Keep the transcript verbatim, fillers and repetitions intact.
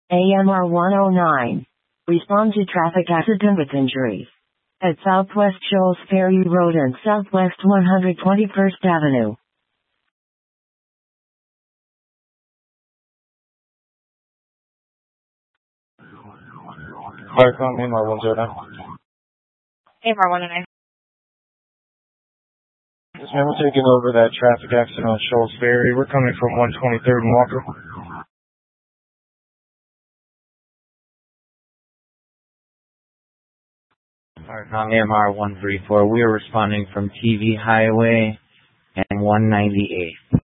A M R one oh nine. Respond to traffic accident with injuries at Southwest Shoals Ferry Road and Southwest one hundred twenty-first Avenue. Firecom A M R one oh nine. A M R one oh nine. Yes, ma'am, we're taking over that traffic accident on Shoals Ferry. We're coming from one twenty-third and Walker. Firecom A M R one thirty-four. We are responding from T V Highway and one ninety-eight.